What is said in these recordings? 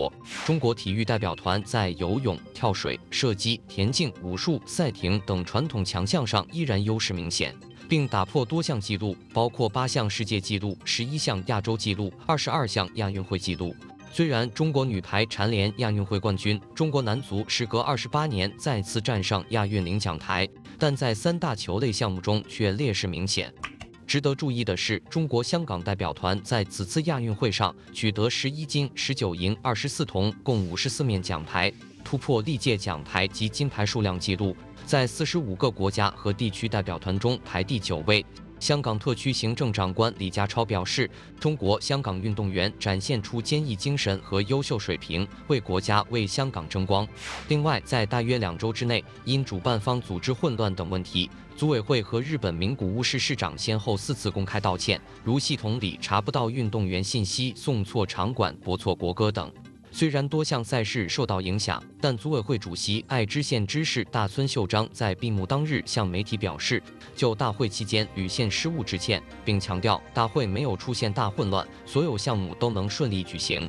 国。中国体育代表团在游泳、跳水、射击、田径、武术、赛艇等传统强项上依然优势明显，并打破多项纪录，包括8项世界纪录、11项亚洲纪录、22项亚运会纪录。虽然中国女排蝉联亚运会冠军，中国男足时隔28年再次站上亚运领奖台，但在3大球类项目中却劣势明显。值得注意的是，中国香港代表团在此次亚运会上取得11金、19银、24铜，共54面奖牌，突破历届奖牌及金牌数量纪录，在45个国家和地区代表团中排第9位。香港特区行政长官李家超表示，中国香港运动员展现出坚毅精神和优秀水平，为国家、为香港争光。另外，在大约2周之内，因主办方组织混乱等问题，组委会和日本名古屋市市长先后4次公开道歉，如系统里查不到运动员信息、送错场馆、播错国歌等。虽然多项赛事受到影响，但组委会主席爱知县知事大村秀章在闭幕当日向媒体表示，就大会期间屡陷失误致歉，并强调大会没有出现大混乱，所有项目都能顺利举行。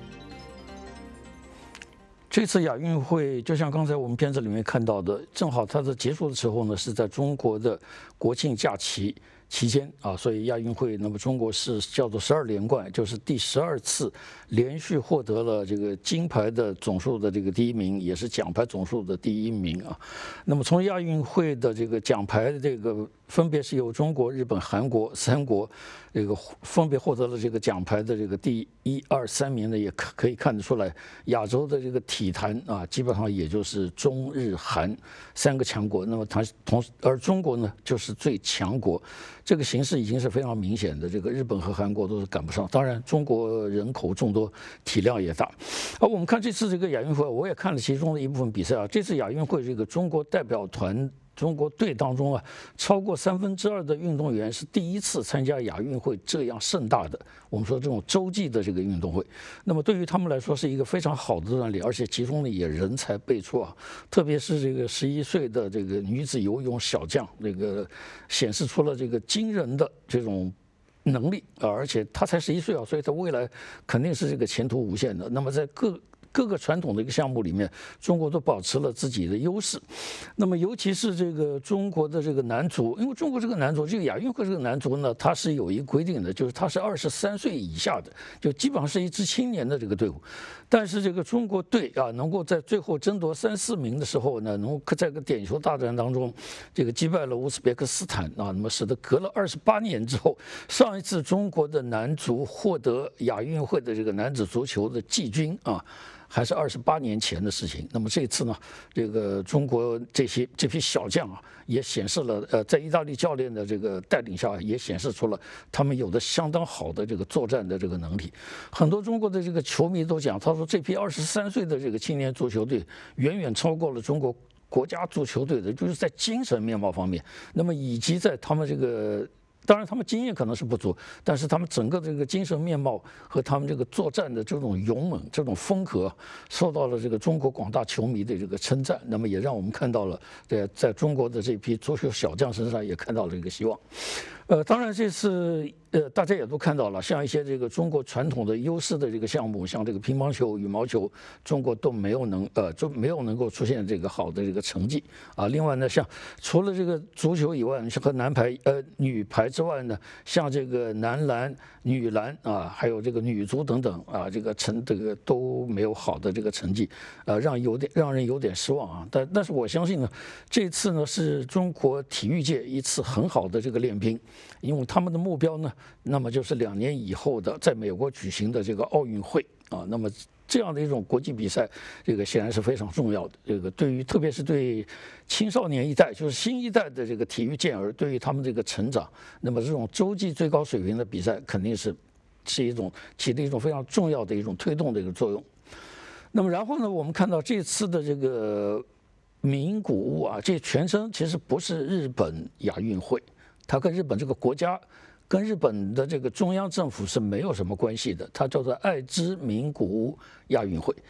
这次亚运会就像刚才我们片子里面看到的，正好它的结束的时候呢，是在中国的国庆假期期间啊，所以亚运会，那么中国是叫做12连冠，就是第12次连续获得了这个金牌的总数的这个第1名，也是奖牌总数的第1名啊。那么从亚运会的这个奖牌的这个分别是由中国、日本、韩国3国这个分别获得了这个奖牌的这个第1、2、3名呢，也可以看得出来，亚洲的这个体坛啊，基本上也就是中日韩3个强国。那么而中国呢，就是最强国。这个形势已经是非常明显的，这个日本和韩国都是赶不上。当然，中国人口众多，体量也大。而我们看这次这个亚运会，我也看了其中的一部分比赛啊。这次亚运会这个中国代表团。中国队当中啊，超过2/3的运动员是第一次参加亚运会这样盛大的，我们说这种洲际的这个运动会。那么对于他们来说是一个非常好的锻炼，而且其中呢也人才辈出啊，特别是这个11岁的这个女子游泳小将，这个显示出了这个惊人的这种能力啊，而且她才11岁啊，所以她未来肯定是这个前途无限的。那么在各个传统的一个项目里面，中国都保持了自己的优势。那么，尤其是这个中国的这个男足，因为中国这个男足，这个亚运会这个男足呢，它是有一个规定的，就是它是23岁以下的，就基本上是一支青年的这个队伍。但是这个中国队啊，能够在最后争夺3、4名的时候呢，能够在个点球大战当中，这个击败了乌兹别克斯坦啊，那么使得隔了28年之后，上一次中国的男足获得亚运会的这个男子足球的季军啊。还是28年前的事情。那么这次呢，这个中国这批小将啊，也显示了在意大利教练的这个带领下，也显示出了他们有的相当好的这个作战的这个能力。很多中国的这个球迷都讲，他说这批23岁的这个青年足球队远远超过了中国国家足球队的，就是在精神面貌方面，那么以及在他们这个。当然，他们经验可能是不足，但是他们整个这个精神面貌和他们这个作战的这种勇猛、这种风格，受到了这个中国广大球迷的这个称赞。那么也让我们看到了，在中国的这批足球小将身上也看到了一个希望。当然这次大家也都看到了，像一些这个中国传统的优势的这个项目，像这个乒乓球、羽毛球，中国都没有能够出现这个好的这个成绩啊。另外呢，像除了这个足球以外，和女排之外呢，像这个男篮、女篮啊，还有这个女足等等啊，这个都没有好的这个成绩，让人有点失望啊。但是我相信呢，这次呢是中国体育界一次很好的这个练兵。因为他们的目标呢，那么就是2年以后的在美国举行的这个奥运会啊，那么这样的一种国际比赛，这个显然是非常重要的。这个特别是对青少年一代，就是新一代的这个体育健儿，对于他们这个成长，那么这种洲际最高水平的比赛，肯定是起了一种非常重要的一种推动的一个作用。那么然后呢，我们看到这次的这个名古屋啊，这全称其实不是日本亚运会。它跟日本这个国家，跟日本的这个中央政府是没有什么关系的，它叫做爱知名古屋亚运会。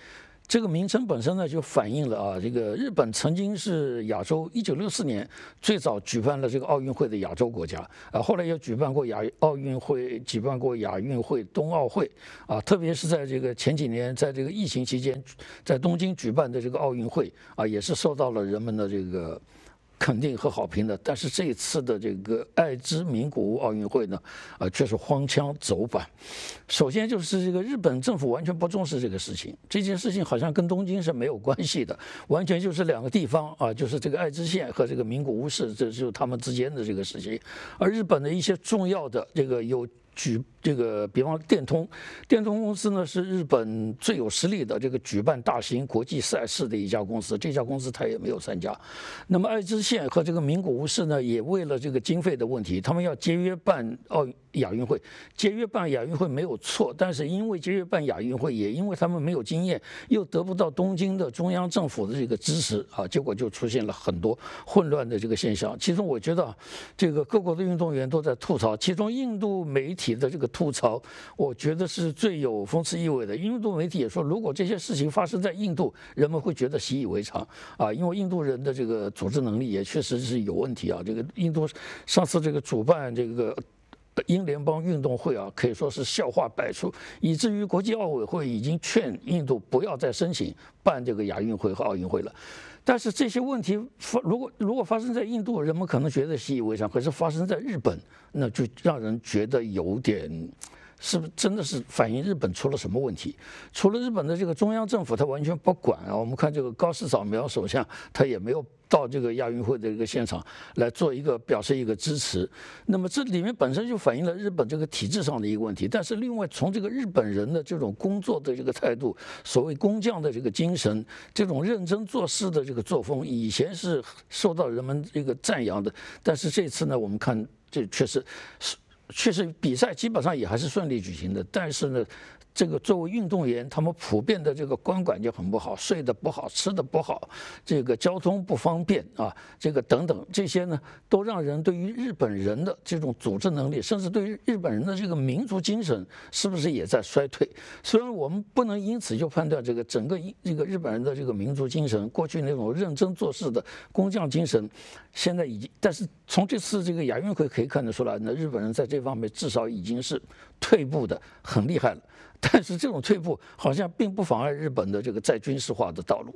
这个名称本身呢，就反映了啊，这个日本曾经是亚洲1964年最早举办了这个奥运会的亚洲国家啊，后来又举办过奥运会、举办过亚运会、冬奥会啊，特别是在这个前几年，在这个疫情期间，在东京举办的这个奥运会啊，也是受到了人们的这个肯定和好评的。但是这一次的这个爱知名古屋奥运会呢，却是荒腔走板。首先就是这个日本政府完全不重视这个事情，这件事情好像跟东京是没有关系的，完全就是两个地方啊，就是这个爱知县和这个名古屋市，这就是他们之间的这个事情。而日本的一些重要的这个这个，比方电通公司呢，是日本最有实力的这个举办大型国际赛事的一家公司，这家公司它也没有参加。那么爱知县和这个名古屋市呢，也为了这个经费的问题，他们要节约办亚运会，节约办亚运会没有错，但是因为节约办亚运会，也因为他们没有经验，又得不到东京的中央政府的这个支持啊，结果就出现了很多混乱的这个现象。其中我觉得这个各国的运动员都在吐槽，其中印度媒体的这个吐槽，我觉得是最有讽刺意味的。印度媒体也说，如果这些事情发生在印度，人们会觉得习以为常啊，因为印度人的这个组织能力也确实是有问题啊。这个印度上次这个主办这个英联邦运动会啊，可以说是笑话百出，以至于国际奥委会已经劝印度不要再申请办这个亚运会和奥运会了。但是这些问题如果发生在印度，人们可能觉得习以为常；可是发生在日本，那就让人觉得有点。是不是真的是反映日本出了什么问题？除了日本的这个中央政府，他完全不管啊。我们看这个高市早苗首相，他也没有到这个亚运会的这个现场来做表示一个支持。那么这里面本身就反映了日本这个体制上的一个问题。但是另外从这个日本人的这种工作的这个态度，所谓工匠的这个精神，这种认真做事的这个作风，以前是受到人们这个赞扬的。但是这次呢，我们看这确实比赛基本上也还是顺利举行的，但是呢，这个作为运动员，他们普遍的这个观感就很不好，睡得不好，吃得不好，这个交通不方便啊，这个等等这些呢，都让人对于日本人的这种组织能力，甚至对于日本人的这个民族精神，是不是也在衰退？虽然我们不能因此就判断这个整个这个日本人的这个民族精神，过去那种认真做事的工匠精神，现在已经，但是从这次这个亚运会可以看得出来，那日本人在这方面至少已经是退步的很厉害了。但是这种退步好像并不妨碍日本的这个再军事化的道路。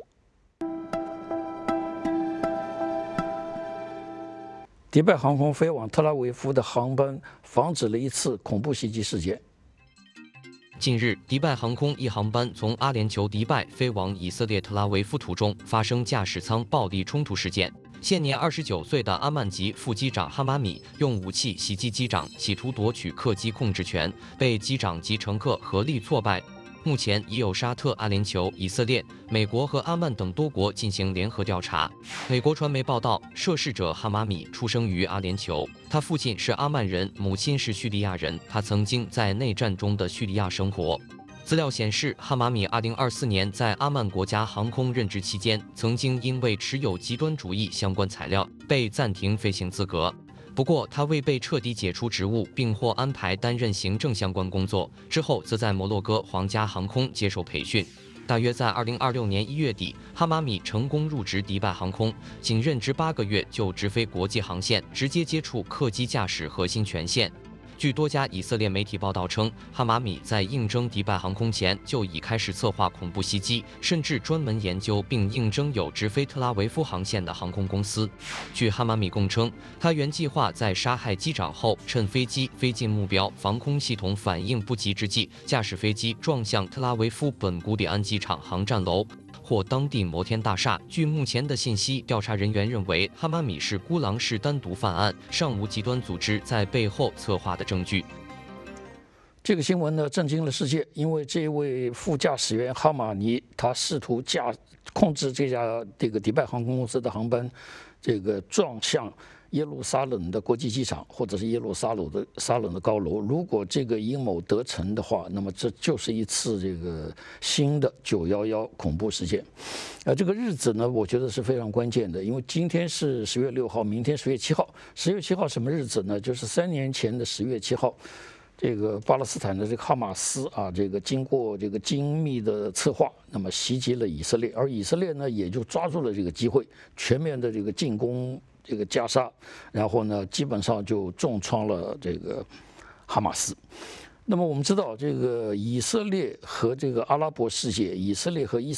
迪拜航空飞往特拉维夫的航班防止了一次恐怖袭击事件。 近日，迪拜航空一航班从阿联酋迪拜飞往以色列特拉维夫途中发生驾驶舱暴力冲突事件。现年29岁的阿曼籍副机长哈马米用武器袭击机长，企图夺取客机控制权，被机长及乘客合力挫败。目前已有沙特、阿联酋、以色列、美国和阿曼等多国进行联合调查。美国传媒报道，涉事者哈马米出生于阿联酋，他父亲是阿曼人，母亲是叙利亚人。他曾经在内战中的叙利亚生活。资料显示，哈马米2024年在阿曼国家航空任职期间，曾经因为持有极端主义相关材料被暂停飞行资格。不过，他未被彻底解除职务，并获安排担任行政相关工作。之后，则在摩洛哥皇家航空接受培训。大约在2026年1月底，哈马米成功入职迪拜航空，仅任职8个月就直飞国际航线，直接接触客机驾驶核心权限。据多家以色列媒体报道称，哈马米在应征迪拜航空前就已开始策划恐怖袭击，甚至专门研究并应征有直飞特拉维夫航线的航空公司。据哈马米供称，他原计划在杀害机长后，趁飞机飞进目标防空系统反应不及之际，驾驶飞机撞向特拉维夫本古里安机场航站楼或当地摩天大厦。据目前的信息，调查人员认为哈马米是孤狼式单独犯案，尚无极端组织在背后策划的证据。 这个新闻呢，震惊了世界，因为这位副驾驶员哈马尼，他试图控制这个迪拜航空公司的航班，这个撞向耶路撒冷的国际机场，或者是耶路撒冷的高楼。如果这个阴谋得逞的话，那么这就是一次这个新的911恐怖事件。这个日子呢，我觉得是非常关键的，因为今天是10月6号，明天10月7号。10月7号什么日子呢？就是3年前的10月7号。 这个巴勒斯坦的这个哈马斯啊，这个经过这个精密的策划，那么袭击了以色列，而以色列呢也就抓住了这个机会，全面的这个进攻这个加沙，然后呢基本上就重创了这个哈马斯。那么我们知道，这个以色列和这个阿拉伯世界，以色列和伊斯